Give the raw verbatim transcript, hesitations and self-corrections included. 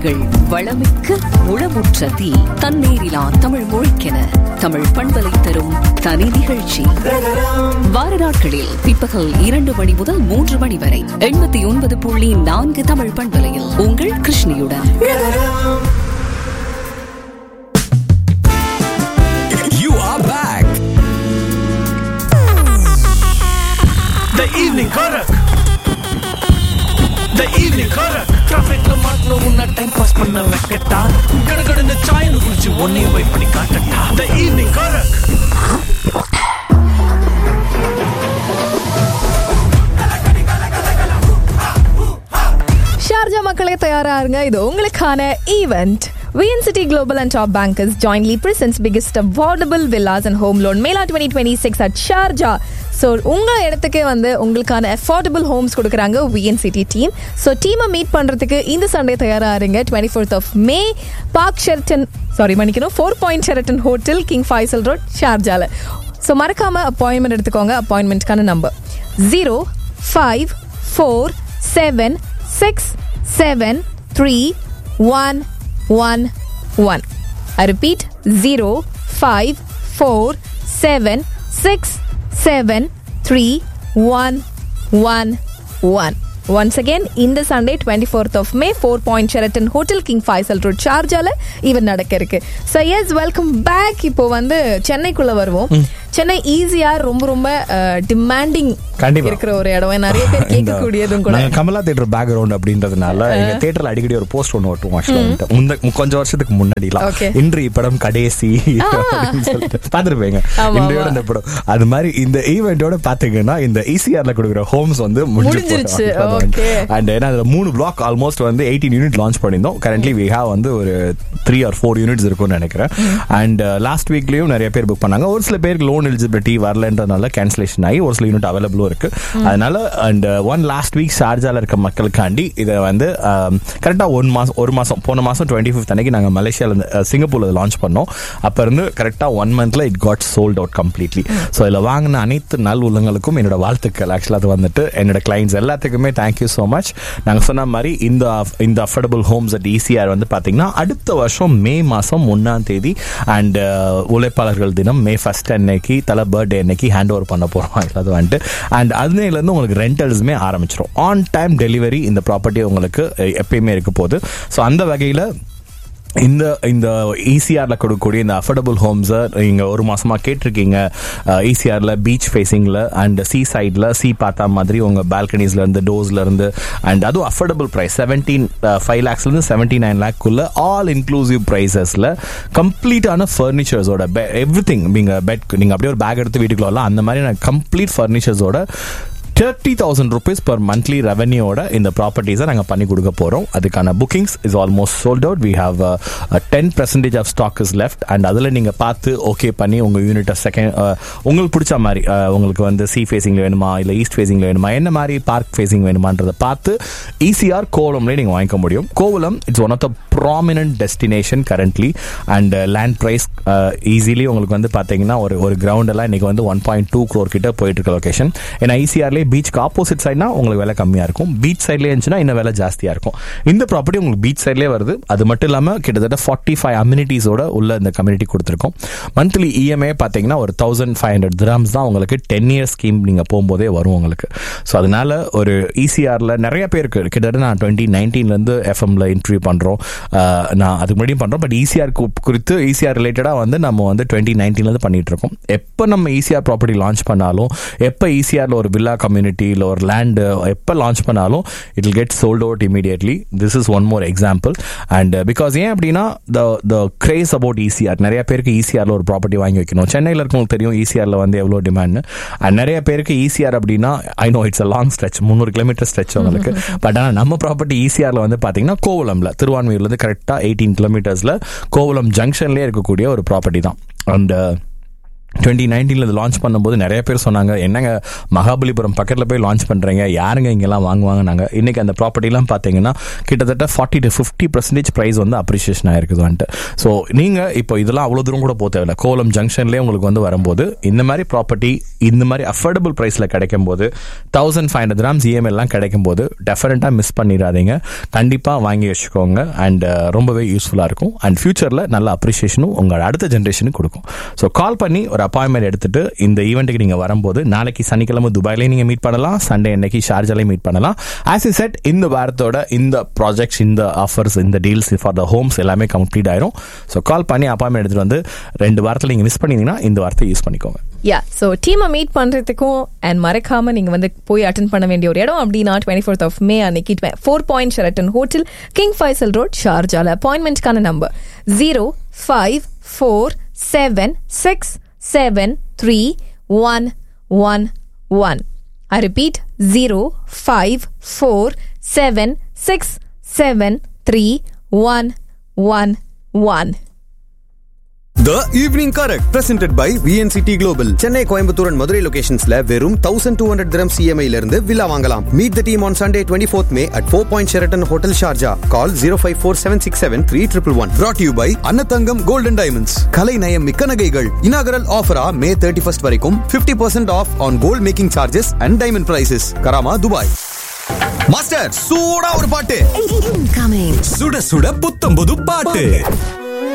உங்கள் வளமிக்க முளமுற்ற தீ. தன்னேரிலா தமிழ் மொழிக்கென தமிழ் பண்பலை தரும் தனி நிகழ்ச்சி. வார நாட்களில் பிற்பகல் இரண்டு மணி முதல் மூன்று மணி வரை எண்பத்தி ஒன்பது புள்ளி நான்கு தமிழ் பண்பலையில் உங்கள் கிருஷ்ணியுடன். You are back. The evening karak. The evening karak. Traffic la maatna unna time pass panna vekkata. Gadagadana chai nu kudichu onne wait panni kaatata. The evening karak. Sharjah மக்களே தயாரா இருங்க, இது உங்களுக்கான event. V N City Global and Top Bankers jointly presents biggest affordable villas and home loan Mela twenty twenty-six at Sharjah. So உங்க இடத்துக்கு வந்து உங்களுக்கான affordable homes கொடுக்குறாங்க V N City team. So டீமை மீட் பண்றதுக்கு இந்த சண்டே தயாரா இருங்க. twenty-fourth of May Park Sheraton sorry மணிக்கணும் four point Sheraton hotel king Faisal road ஷார்ஜால. So மறக்காம அப்பாயின்மெண்ட் எடுத்துக்கோங்க. அப்பாயின்மெண்ட்கான number zero five four seven six seven three one one one. I repeat zero five four seven six seven three one one one. Once again in the Sunday twenty-fourth of May four point Sheraton Hotel King Faisal Road Sharjah even நடக்க இருக்கு. So yes, welcome back. இப்போ வந்து சென்னைக்குள்ள வருவோம். சென்னை ஈஸியா ரொம்ப ரொம்ப demanding இருக்கிற ஒரு இடம், நிறைய பேர் கேட்கக்கூடியதும் கூட. கமலா தியேட்டர் பேக்ரவுண்ட் அப்படின்றதுனால எங்க தியேட்டர்ல அடிக்கடி ஒரு போஸ்ட் ஒன்று ஒட்டும். ஆக்சுவலா கொஞ்சம் வருஷத்துக்கு முன்னாடிலாம் இன்று இப்படம் கடைசி பாத்துருப்பீங்க. இன்றையோட இந்த படம் அது மாதிரி இந்த ஈவெண்டோட பாத்தீங்கன்னா இந்த ஈசிஆர்ல கொடுக்குற ஹோம்ஸ் வந்து முடிஞ்சிருச்சு. அண்ட் ஏன்னா அதுல மூணு பிளாக் ஆல்மோஸ்ட் வந்து எயிட்டீன் யூனிட் லான்ச் பண்ணியிருந்தோம். கரண்ட்லி வி ஹேவ் வந்து ஒரு த்ரீ ஆர் ஃபோர் யூனிட்ஸ் இருக்கும்னு நினைக்கிறேன். அண்ட் லாஸ்ட் வீக்லயும் நிறைய பேர் புக் பண்ணாங்க. ஒரு சில பேருக்கு லோன் எலிஜிபிலிட்டி வரலன்றதுனால கேன்சலேஷன் ஆகி ஒரு சில யூனிட் அவைலபிளும் இருக்கு. அதனால அண்ட் ஒன் லாஸ்ட் வீக் ஷார்ஜால இருக்க மக்களுக்காண்டி இதை வந்து கரெக்டா ஒன் மாசம் ஒரு மாசம் போன மாசம் டுவெண்ட்டி ஃபிஃப்த் அன்னைக்கு நாங்க மலேசியால சிங்கப்பூர்ல லான்ச் பண்ணோம். அப்ப இருந்து கரெக்டா ஒன் மந்த்ல it got sold out completely. So இதுல வாங்கின அனைத்து நல் உள்ளங்களுக்கும் என்னோட வாழ்த்துக்கள். ஆக்சுவலா அது வந்துட்டு என்னோட கிளைண்ட்ஸ் எல்லாத்துக்குமே தேங்க்யூ ஸோ மச். நாங்க சொன்ன மாதிரி இந்த இந்த அஃபோர்டபுள் ஹோம்ஸ் அட் ஈசிஆர் வந்து பாத்தீங்கன்னா அடுத்த வருஷம் மே மாசம் ஒன்னாம் தேதி அண்ட் உழைப்பாளர்கள் தினம் மே ஃபர்ஸ்ட் அன்னைக்கு தலை பர்த்டே அன்னைக்கு ஹேண்ட் ஓவர் பண்ண போறோம். அது வந்துட்டு அண்ட் அதுல இருந்து உங்களுக்கு ரெண்டல்ஸுமே ஆரம்பிச்சிடும். ஆன் டைம் டெலிவரி இந்த ப்ராப்பர்ட்டி உங்களுக்கு எப்பயுமே இருக்க போகுது. ஸோ அந்த வகையில் இந்த இந்த ஈசிஆர்ல கொடுக்கக்கூடிய இந்த அஃபோர்டபுள் ஹோம்ஸை நீங்க ஒரு மாசமா கேட்டிருக்கீங்க. ஈசிஆர்ல பீச் ஃபேசிங்ல அண்ட் சீ சைட்ல சீ பார்த்தா மாதிரி உங்க பால்கனிஸ்ல இருந்து டோர்ஸ்ல இருந்து அண்ட் அதுவும் அஃபோர்டபுள் பிரைஸ் செவன்டீன் ஃபைவ் லேக்ஸ்ல இருந்து செவன்டி நைன் லேக் குள்ள ஆல் இன்க்ளூசிவ் பிரைசஸ்ல கம்ப்ளீட்டான ஃபர்னிச்சர்ஸோட எவ்ரி திங். நீங்க பெட் நீங்க அப்படியே ஒரு பேக் எடுத்து வீட்டுக்குள்ள வரலாம். அந்த மாதிரி complete ஃபர்னிச்சர்ஸோட thirty thousand rupees per monthly ரெவன்யூவோட இந்த ப்ராப்பர்ட்டிஸை நாங்கள் பண்ணி கொடுக்க போகிறோம். அதுக்கான bookings is almost sold out. We have ten percentage of stock is left. And அதில் நீங்கள் பார்த்து ஓகே பண்ணி உங்கள் யூனிட்டை செகண்ட் உங்களுக்கு பிடிச்ச மாதிரி உங்களுக்கு வந்து சி ஃபேசிங்கில் வேணுமா இல்லை ஈஸ்ட் ஃபேசிங்கில் வேணுமா என்ன மாதிரி பார்க் ஃபேசிங் வேணுமான்றதை பார்த்து ஈசிஆர் கோவலம்லேயே நீங்கள் வாங்கிக்க முடியும். Kovalam it's one of the prominent destination currently. And land price easily உங்களுக்கு வந்து பார்த்தீங்கன்னா ஒரு ஒரு கிரவுண்டெல்லாம் இன்னைக்கு வந்து ஒன் பாயிண்ட் டூ க்ரோர் கிட்ட போயிட்டு இருக்க லொகேஷன். ஏன்னா ஈசிஆர்லேயே பீச்சுக்கு ஆப்போசிட் சைட்னா உங்களுக்கு விலை கம்மியா இருக்கும். பீச் சைட்லேயே இருந்துச்சுன்னா இன்னும் விலை ஜாஸ்தியா இருக்கும். இந்த ப்ராப்பர்ட்டி உங்களுக்கு பீச் சைட்லேயே வருது. அது மட்டும் இல்லாமல் கிட்டத்தட்ட ஃபார்ட்டி ஃபைவ் அம்யூனிட்டிஸோட உள்ள இந்த கம்யூனிட்டி கொடுத்துருக்கோம். மந்த்லி இஎம்ஐ பார்த்தீங்கன்னா ஒரு தௌசண்ட் ஃபைவ் ஹண்ட்ரட் திராம்ஸ் தான் உங்களுக்கு டென் இயர்ஸ் ஸ்கீம் நீங்கள் போகும்போதே வரும் உங்களுக்கு. ஸோ அதனால ஒரு ஈசிஆரில் நிறைய பேருக்கு கிட்டத்தட்ட நான் டுவெண்ட்டி நைன்டீன்லேருந்து எஃப்எம்ல இன்டர்வியூ பண்ணுறோம். நான் அதுக்கு முன்னாடியும் பண்ணுறோம். பட் ஈசிஆர் குறித்து ஈசிஆர் ரிலேட்டடாக வந்து நம்ம வந்து டுவெண்ட்டி நைன்டீன்லேருந்து பண்ணிட்டு இருக்கோம். எப்போ நம்ம ஈசிஆர் ப்ராப்பர்ட்டி லான்ச் பண்ணாலும் எப்போ ஈசிஆரில் ஒரு வில்லா கம்யூனிட்டி இல்லை ஒரு லேண்டு எப்போ லான்ச் பண்ணாலும் it will get sold out immediately. This is one more example. And because ஏன் அப்படின்னா த த கிரேஸ் அபவுட் ஈசிஆர் நிறைய பேருக்கு ஈசிஆரில் ஒரு ப்ராப்பர்ட்டி வாங்கி வைக்கணும். சென்னையில் இருக்கவங்களுக்கு தெரியும் ஈசிஆரில் வந்து எவ்வளோ டிமாண்ட். அண்ட் நிறைய பேருக்கு ஈசிஆர் அப்படின்னா I know it's a long stretch, முந்நூறு கிலோமீட்டர் ஸ்ட்ரெச் உங்களுக்கு. பட் ஆனால் நம்ம ப்ராப்பர்ட்டி ஈசிஆரில் வந்து பார்த்தீங்கன்னா கோவலம்ல திருவான்மையூர்லேருந்து கரெக்டாக எயிட்டீன் கிலோமீட்டர்ஸில் கோவலம் ஜங்ஷன்லேயே இருக்கக்கூடிய ஒரு ப்ராப்பர்ட்டி தான். அண்ட் டுவெண்ட்டி நைன்டீன்ல இது லான்ச் பண்ணும்போது நிறைய பேர் சொன்னாங்க, என்னங்க மகாபலிபுரம் பக்கத்தில் போய் லான்ச் பண்ணுறீங்க, யாருங்க இங்கெல்லாம் வாங்குவாங்க. நாங்கள் இன்றைக்கி அந்த ப்ராப்பர்ட்டிலாம் பார்த்தீங்கன்னா கிட்டத்தட்ட forty to fifty percentage price வந்து அப்ரிஷியேஷன் ஆயிருக்குது வந்துட்டு. ஸோ நீங்கள் இப்போ இதெல்லாம் அவ்வளோ தூரம் கூட போக தேவையில்லை. கோலம் ஜங்ஷன்லேயே உங்களுக்கு வந்து வரும்போது இந்த மாதிரி ப்ராப்பர்ட்டி இந்த மாதிரி அஃபோர்டபுள் ப்ரைஸில் கிடைக்கும் போது தௌசண்ட் ஃபைவ் ஹண்ட்ரட் கிராம்ஸ் இஎம்ஐலாம் கிடைக்கும் போது டெஃபினட்டாக மிஸ் பண்ணிடாதீங்க. கண்டிப்பாக வாங்கி வச்சுக்கோங்க. அண்ட் ரொம்பவே யூஸ்ஃபுல்லாக இருக்கும். அண்ட் ஃபியூச்சரில் நல்ல அப்ரிஷியேஷனும் உங்கள் அடுத்த ஜென்ரேஷனுக்கு கொடுக்கும். ஸோ கால் பண்ணி ஒரு அப்பாயின்மெண்ட் எடுத்துட்டு இந்த ஈவெண்ட்டுக்கு நீங்க வரும்போது, நாளைக்கு சனிக்கிழமை துபாயிலே நீங்க மீட் பண்ணலாம், சண்டே அன்னைக்கு ஷார்ஜாலே மீட் பண்ணலாம். ஆஸ் இ செட், இந்த வாரத்தோட இந்த ப்ராஜெக்ட்ஸ், இந்த ஆஃபர்ஸ், இந்த டீல்ஸ் ஃபார் த ஹோம்ஸ் எல்லாமே கம்ப்ளீட் ஆயிரும். ஸோ கால் பண்ணி அப்பாயின்மெண்ட் எடுத்துட்டு வந்து ரெண்டு வாரத்தில் நீங்க மிஸ் பண்ணிங்கன்னா இந்த வாரத்தை யூஸ் பண்ணிக்கோங்க. யா ஸோ டீமை மீட் பண்றதுக்கும் அண்ட் மறக்காம நீங்க வந்து போய் அட்டென்ட் பண்ண வேண்டிய ஒரு இடம் அப்படின்னா டுவெண்ட்டி ஃபோர்த் ஆஃப் மே அன்னைக்கு four point Sheraton hotel, king Faisal road, ஷார்ஜால. அப்பாயின்மெண்ட்கான number zero five four seven six seven three one one one. I repeat, zero five four seven six seven three one one one. The Evening Correct presented by V N C T Global. Chennai, Coimbatore and Madurai locationsல வெறும் one thousand two hundred dirhams C M I ல இருந்து villa வாங்கலாம். Meet the team on Sunday twenty-fourth May at four Point Sheraton Hotel Sharjah. Call zero five four seven six seven three one one one. Brought to you by Annatangam Gold and Diamonds. கலை நயம் மிக்க நகைகள். Inaugural offer May thirty-first வரைக்கும் fifty percent off on gold making charges and diamond prices. Karama, Dubai. Master, சூடா ஒரு பாட்டு. Incoming. சுட சுட புத்தம் புது பாட்டு.